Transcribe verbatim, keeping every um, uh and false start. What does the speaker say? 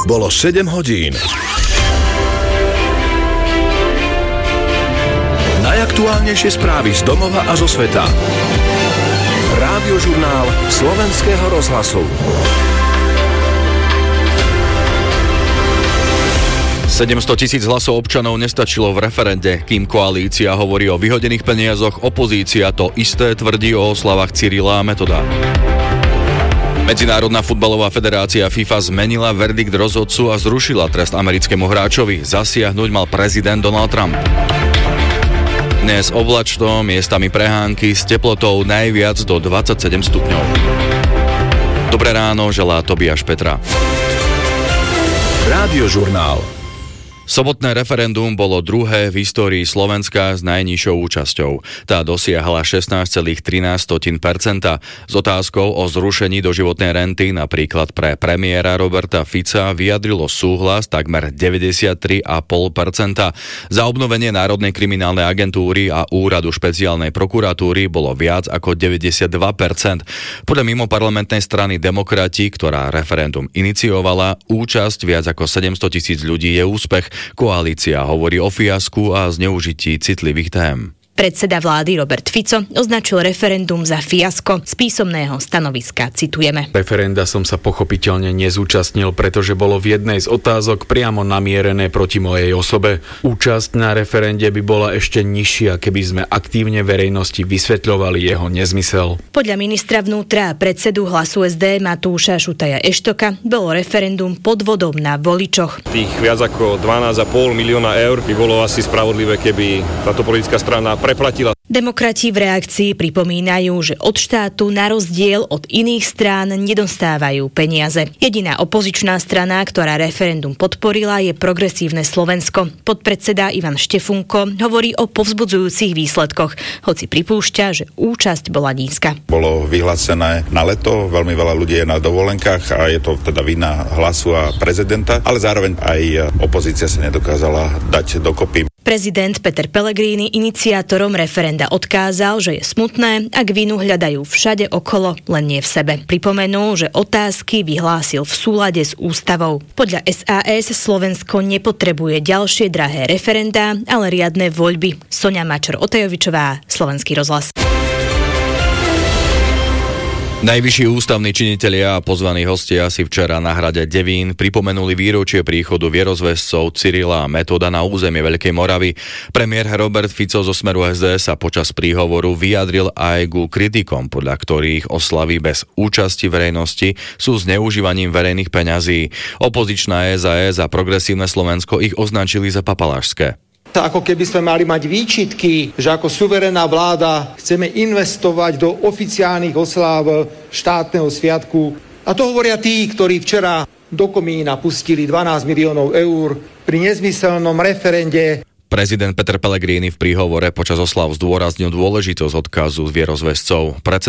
Bolo sedem hodín. Najaktuálnejšie správy z domova a zo sveta. Rádiožurnál Slovenského rozhlasu. sedemsto tisíc hlasov občanov nestačilo v referende, kým koalícia hovorí o vyhodených peniazoch, opozícia to isté tvrdí o oslavách Cyrila a Metoda. Medzinárodná futbalová federácia FIFA zmenila verdikt rozhodcu a zrušila trest americkému hráčovi. Zasiahnuť mal prezident Donald Trump. Dnes oblačno, miestami prehánky s teplotou najviac do dvadsaťsedem stupňov. Dobré ráno, želá Tobiáš Petra. Rádiožurnál. Sobotné referendum bolo druhé v histórii Slovenska s najnižšou účasťou. Tá dosiahla šestnásť celá trinásť percenta. S otázkou o zrušení doživotnej renty napríklad pre premiéra Roberta Fica vyjadrilo súhlas takmer deväťdesiattri celá päť percenta. Za obnovenie Národnej kriminálnej agentúry a úradu špeciálnej prokuratúry bolo viac ako deväťdesiatdva percent. Podľa mimoparlamentnej strany Demokrati, ktorá referendum iniciovala, účasť viac ako sedemsto tisíc ľudí je úspech. Koalícia hovorí o fiasku a zneužití citlivých tém. Predseda vlády Robert Fico označil referendum za fiasko. Z písomného stanoviska citujeme. Referenda som sa pochopiteľne nezúčastnil, pretože bolo v jednej z otázok priamo namierené proti mojej osobe. Účasť na referende by bola ešte nižšia, keby sme aktívne verejnosti vysvetľovali jeho nezmysel. Podľa ministra vnútra a predsedu Hlasu es dé Matúša Šutaja Eštoka bolo referendum podvodom na voličoch. Tých viac ako dvanásť celá päť milióna eur by bolo asi spravodlivé, keby táto politická strana preplatila. Demokrati v reakcii pripomínajú, že od štátu na rozdiel od iných strán nedostávajú peniaze. Jediná opozičná strana, ktorá referendum podporila, je Progresívne Slovensko. Podpredseda Ivan Štefunko hovorí o povzbudzujúcich výsledkoch, hoci pripúšťa, že účasť bola nízka. Bolo vyhlásené na leto, veľmi veľa ľudí je na dovolenkách a je to teda vina Hlasu a prezidenta, ale zároveň aj opozícia sa nedokázala dať dokopy. Prezident Peter Pellegrini iniciátorom referenda odkázal, že je smutné, ak vinu hľadajú všade okolo, len nie v sebe. Pripomenul, že otázky vyhlásil v súlade s ústavou. Podľa es a es Slovensko nepotrebuje ďalšie drahé referendá, ale riadne voľby. Soňa Mačor-Otajovičová, Slovenský rozhlas. Najvyšší ústavní činitelia a pozvaní hostia si včera na hrade Devín pripomenuli výročie príchodu vierozvescov Cyrila a Metoda na územie Veľkej Moravy. Premiér Robert Fico zo Smeru es dé sa počas príhovoru vyjadril aj ku kritikom, podľa ktorých oslavy bez účasti verejnosti sú zneužívaním verejných peňazí. Opozičná es a es a Progresívne Slovensko ich označili za papalášske. Ako keby sme mali mať výčitky, že ako suverénna vláda chceme investovať do oficiálnych osláv štátneho sviatku. A to hovoria tí, ktorí včera do komína pustili dvanásť miliónov eur pri nezmyselnom referende. Prezident Peter Pellegrini v príhovore počas oslav zdôraznil dôležitosť odkazu vierozvescov.